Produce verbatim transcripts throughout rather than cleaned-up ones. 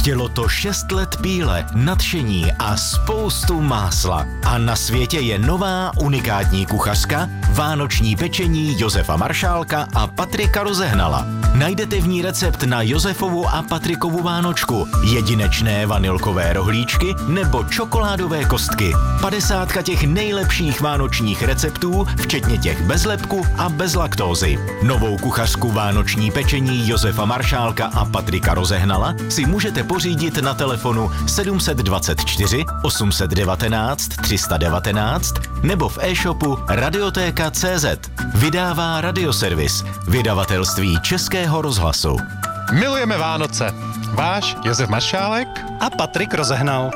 Chtělo to šest let píle, nadšení a spoustu másla. A na světě je nová unikátní kuchařka, vánoční pečení Josefa Maršálka a Patrika Rozehnala. Najdete v ní recept na Josefovu a Patrikovu vánočku, jedinečné vanilkové rohlíčky nebo čokoládové kostky. Padesátka těch nejlepších vánočních receptů, včetně těch bez lepku a bez laktózy. Novou kuchařku vánoční pečení Josefa Maršálka a Patrika Rozehnala si můžete pořídit na telefonu sedm dva čtyři osm jedna devět tři jedna devět nebo v e-shopu radiotéka tečka cé zet. Vydává Radioservis, vydavatelství Českého rozhlasu. Milujeme Vánoce. Váš Josef Maršálek a Patrik Rozehnal.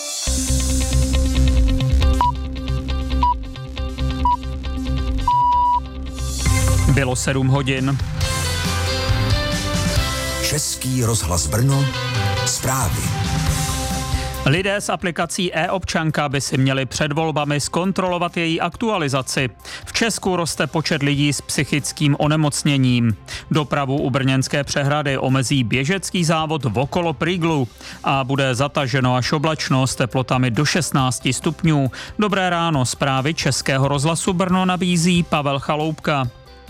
Bylo sedm hodin. Český rozhlas Brno, zprávy. Lidé s aplikací e-občanka by si měli před volbami zkontrolovat její aktualizaci. V Česku roste počet lidí s psychickým onemocněním. Dopravu u Brněnské přehrady omezí běžecký závod okolo Prýglu a bude zataženo až oblačno s teplotami do šestnáct stupňů. Dobré ráno, zprávy Českého rozhlasu Brno nabízí Pavel Chaloupka.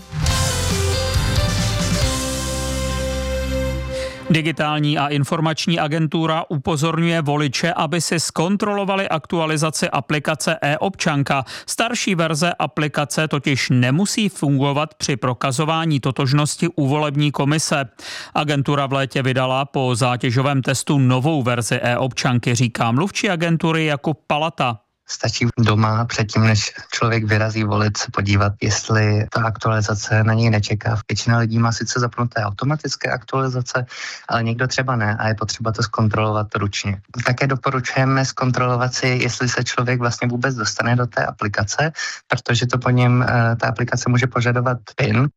Digitální a informační agentura upozorňuje voliče, aby si zkontrolovali aktualizaci aplikace e-občanka. Starší verze aplikace totiž nemusí fungovat při prokazování totožnosti u volební komise. Agentura v létě vydala po zátěžovém testu novou verzi e-občanky, říká mluvčí agentury Jakub Palata. Stačí doma předtím, než člověk vyrazí volit, se podívat, jestli ta aktualizace na něj nečeká. Většina lidí má sice zapnuté automatické aktualizace, ale někdo třeba ne a je potřeba to zkontrolovat ručně. Také doporučujeme zkontrolovat si, jestli se člověk vlastně vůbec dostane do té aplikace, protože to po něm ta aplikace může požadovat PIN.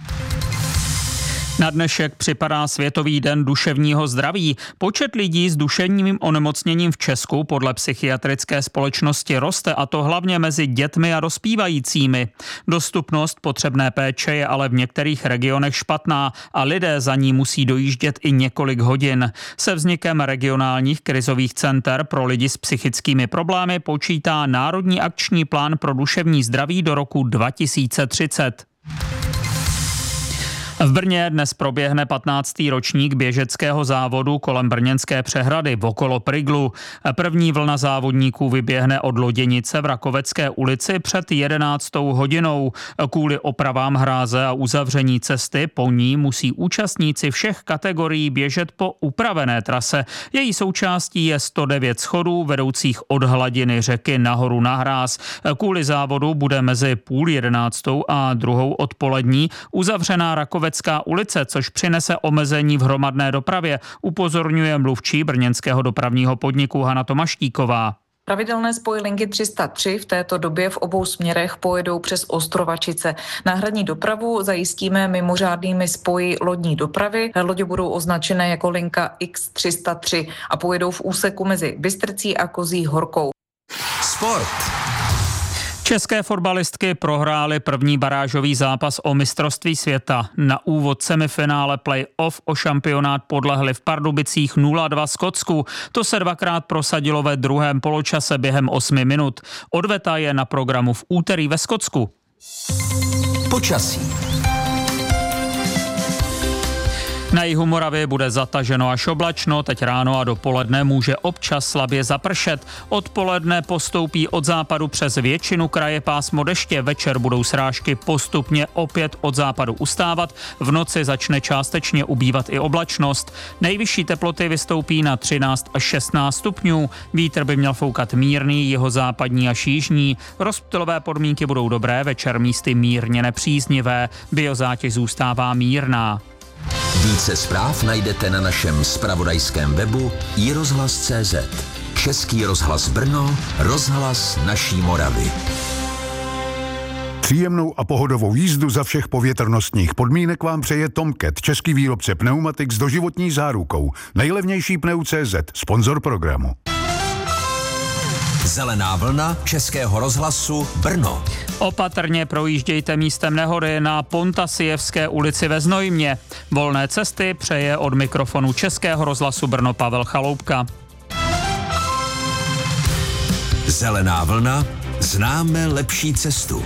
Na dnešek připadá Světový den duševního zdraví. Počet lidí s duševním onemocněním v Česku podle psychiatrické společnosti roste, a to hlavně mezi dětmi a dospívajícími. Dostupnost potřebné péče je ale v některých regionech špatná a lidé za ní musí dojíždět i několik hodin. Se vznikem regionálních krizových center pro lidi s psychickými problémy počítá Národní akční plán pro duševní zdraví do roku dva tisíce třicet. V Brně dnes proběhne patnáctý ročník běžeckého závodu kolem Brněnské přehrady okolo Prýglu. První vlna závodníků vyběhne od Loděnice v Rakovecké ulici před jedenáctou hodinou. Kvůli opravám hráze a uzavření cesty po ní musí účastníci všech kategorií běžet po upravené trase. Její součástí je sto devět schodů vedoucích od hladiny řeky nahoru na hráz. Kvůli závodu bude mezi půl jedenáctou a druhou odpolední uzavřená Rakovecká ulice, což přinese omezení v hromadné dopravě, upozorňuje mluvčí brněnského dopravního podniku Hana Tomaštíková. Pravidelné spojlinky tři sta tři v této době v obou směrech pojedou přes Ostrovačice. Náhradní dopravu zajistíme mimořádnými spoji lodní dopravy. Lodě budou označené jako linka iks tři sta tři a pojedou v úseku mezi Bystrcí a Kozí Horkou. Sport. České fotbalistky prohrály první barážový zápas o mistrovství světa. Na úvod semifinále play-off o šampionát podlehly v Pardubicích nula dva Skotsku. To se dvakrát prosadilo ve druhém poločase během osmi minut. Odveta je na programu v úterý ve Skotsku. Počasí. Na jihu Moravy bude zataženo až oblačno, teď ráno a dopoledne může občas slabě zapršet. Odpoledne postoupí od západu přes většinu kraje pásmo deště, večer budou srážky postupně opět od západu ustávat, v noci začne částečně ubývat i oblačnost. Nejvyšší teploty vystoupí na třináct až šestnáct stupňů, vítr by měl foukat mírný, jihozápadní až jižní, rozptylové podmínky budou dobré, večer místy mírně nepříznivé, biozátěž zůstává mírná. Více zpráv najdete na našem zpravodajském webu i rozhlas tečka cé zet. Český rozhlas Brno, rozhlas naší Moravy. Příjemnou a pohodovou jízdu za všech povětrnostních podmínek vám přeje Tomcat, český výrobce pneumatik s doživotní zárukou. Nejlevnější pneu tečka cé zet, sponzor programu. Zelená vlna Českého rozhlasu Brno. Opatrně projíždějte místem nehody na Pontasijevské ulici ve Znojmě. Volné cesty přeje od mikrofonu Českého rozhlasu Brno Pavel Chaloupka. Zelená vlna, známe lepší cestu.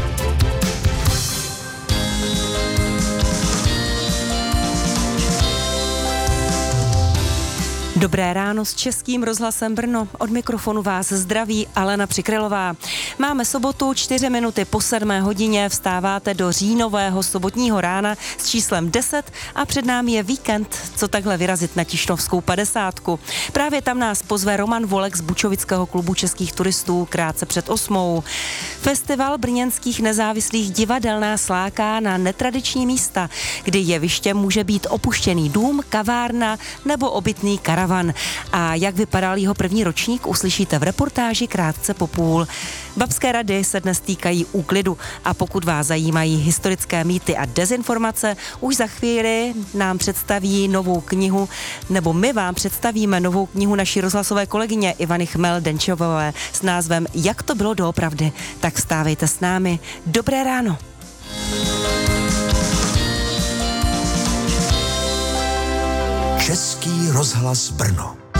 Dobré ráno s Českým rozhlasem Brno. Od mikrofonu vás zdraví Alena Přikrylová. Máme sobotu, čtyři minuty po sedmé hodině, vstáváte do říjnového sobotního rána s číslem deset a před námi je víkend, co takhle vyrazit na Tišnovskou padesátku. Právě tam nás pozve Roman Volek z Bučovického klubu českých turistů krátce před osmou. Festival brněnských nezávislých divadel nás láká na netradiční místa, kdy jeviště může být opuštěný dům, kavárna nebo obytný karavan. A jak vypadal jeho první ročník, uslyšíte v reportáži krátce po půl. Babské rady se dnes týkají úklidu a pokud vás zajímají historické mýty a dezinformace, už za chvíli nám představí novou knihu, nebo my vám představíme novou knihu naší rozhlasové kolegyně Ivany Chmel-Denčovové s názvem Jak to bylo doopravdy. Tak vstávejte s námi. Dobré ráno. Český rozhlas Brno.